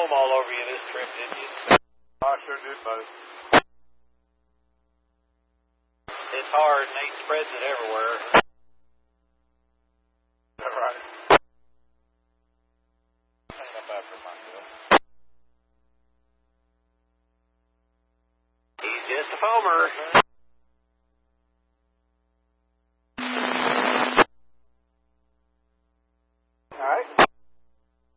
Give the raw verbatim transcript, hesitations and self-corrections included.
foam all over you this trip, didn't you? I sure did, buddy. It's hard, and Nate spreads it everywhere. All right. Clean up after myself. He's just a foamer.